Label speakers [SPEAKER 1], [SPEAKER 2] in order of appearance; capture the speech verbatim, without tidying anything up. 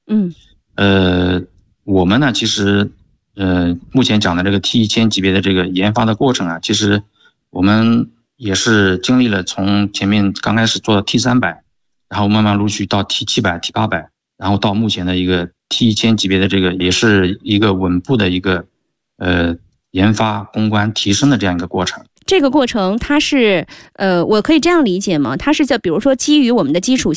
[SPEAKER 1] 嗯，
[SPEAKER 2] 呃，我们呢，其实呃，目前讲的这个 T 一千级别的这个研发的过程啊，其实我们也是经历了从前面刚开始做的 T 三百，然后慢慢陆续到 T 七百、T 八百，然后到目前的一个 T 一千级别的这个，也是一个稳步的一个呃研发、攻关、提升的这样一个过程。
[SPEAKER 1] 这个过程它是呃，我可以这样理解吗？它是叫比如说基于我们的基础